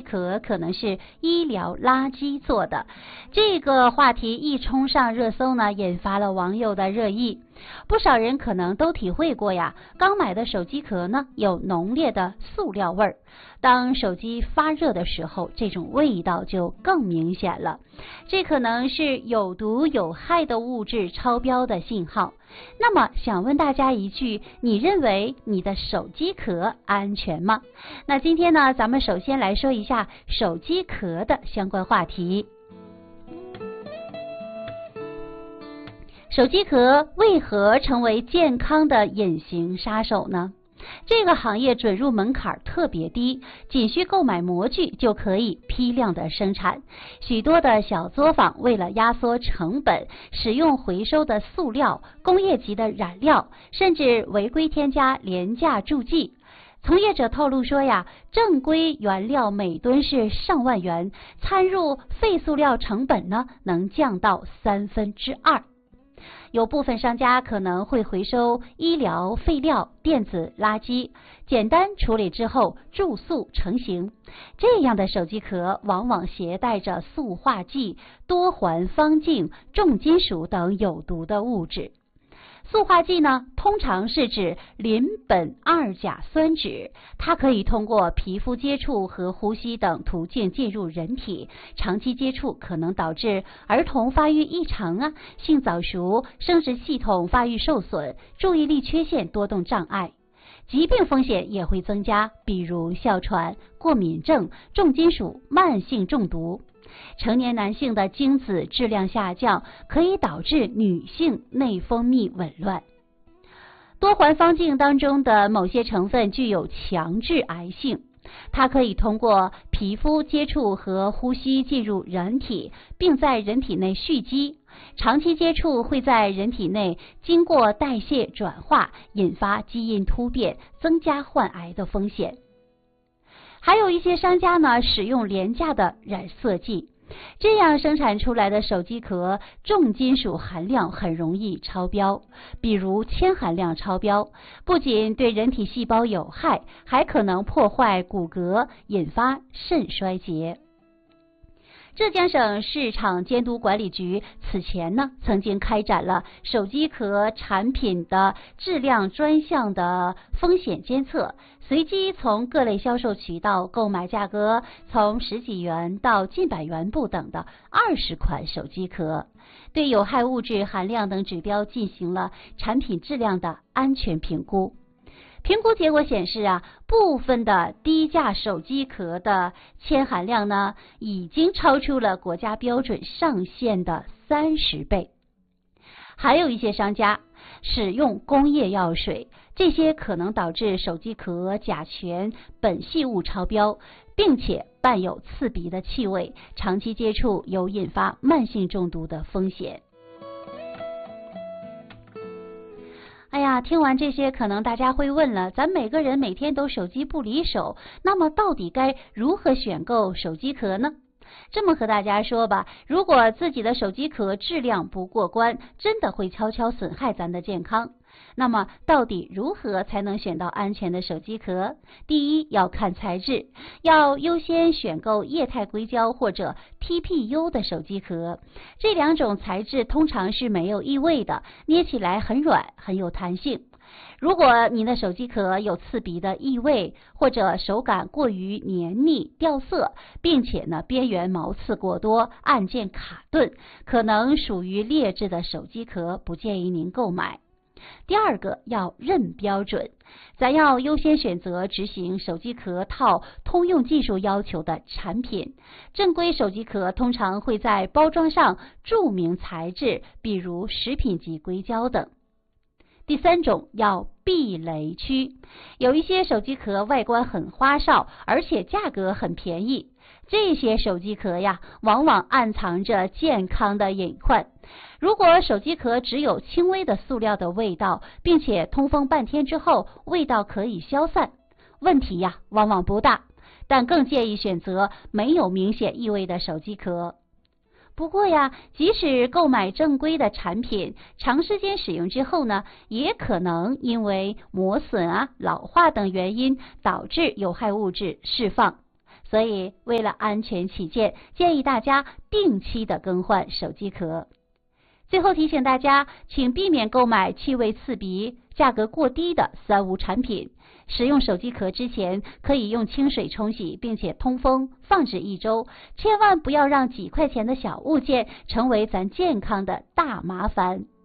壳可能是医疗垃圾做的。这个话题一冲上热搜呢，引发了网友的热议。不少人可能都体会过呀，刚买的手机壳呢有浓烈的塑料味儿，当手机发热的时候，这种味道就更明显了。这可能是有毒有害的物质超标的信号。那么想问大家一句，你认为你的手机壳安全吗？那今天呢，咱们首先来说一下手机壳的相关话题。手机壳为何成为健康的隐形杀手呢？这个行业准入门槛特别低，仅需购买模具就可以批量的生产。许多的小作坊为了压缩成本，使用回收的塑料、工业级的染料，甚至违规添加廉价助剂。从业者透露说呀，正规原料每吨是上万元，掺入废塑料成本呢能降到2/3。有部分商家可能会回收医疗废料、电子垃圾，简单处理之后注塑成型。这样的手机壳往往携带着塑化剂、多环芳烃、重金属等有毒的物质。塑化剂呢，通常是指邻苯二甲酸酯，它可以通过皮肤接触和呼吸等途径进入人体，长期接触可能导致儿童发育异常性早熟、生殖系统发育受损、注意力缺陷、多动障碍。疾病风险也会增加，比如哮喘、过敏症、重金属、慢性中毒。成年男性的精子质量下降，可以导致女性内分泌紊乱。多环芳烃当中的某些成分具有强致癌性，它可以通过皮肤接触和呼吸进入人体，并在人体内蓄积。长期接触会在人体内经过代谢转化，引发基因突变，增加患癌的风险。还有一些商家呢，使用廉价的染色剂，这样生产出来的手机壳重金属含量很容易超标，比如铅含量超标，不仅对人体细胞有害，还可能破坏骨骼，引发肾衰竭。浙江省市场监督管理局此前呢，曾经开展了手机壳产品的质量专项的风险监测，随机从各类销售渠道购买价格从10几元到近100元不等的20款手机壳，对有害物质含量等指标进行了产品质量的安全评估。评估结果显示部分的低价手机壳的铅含量呢，已经超出了国家标准上限的30倍。还有一些商家使用工业药水，这些可能导致手机壳甲醛、苯系物超标，并且伴有刺鼻的气味，长期接触有引发慢性中毒的风险。哎呀，听完这些，可能大家会问了，咱每个人每天都手机不离手，那么到底该如何选购手机壳呢？这么和大家说吧，如果自己的手机壳质量不过关，真的会悄悄损害咱的健康。那么到底如何才能选到安全的手机壳？第一，要看材质，要优先选购液态硅胶或者 TPU 的手机壳。这两种材质通常是没有异味的，捏起来很软，很有弹性。如果你的手机壳有刺鼻的异味，或者手感过于黏腻掉色，并且呢边缘毛刺过多，按键卡顿，可能属于劣质的手机壳，不建议您购买。第二个，要认标准，咱要优先选择执行手机壳套通用技术要求的产品。正规手机壳通常会在包装上注明材质，比如食品级硅胶等。第三种，要避雷区，有一些手机壳外观很花哨，而且价格很便宜，这些手机壳呀，往往暗藏着健康的隐患。如果手机壳只有轻微的塑料的味道，并且通风半天之后味道可以消散，问题呀往往不大，但更建议选择没有明显异味的手机壳。不过呀，即使购买正规的产品，长时间使用之后呢，也可能因为磨损老化等原因导致有害物质释放。 所以为了安全起见，建议大家定期的更换手机壳。最后提醒大家，请避免购买气味刺鼻、价格过低的三无产品。使用手机壳之前，可以用清水冲洗，并且通风放置1周。千万不要让几块钱的小物件成为咱健康的大麻烦。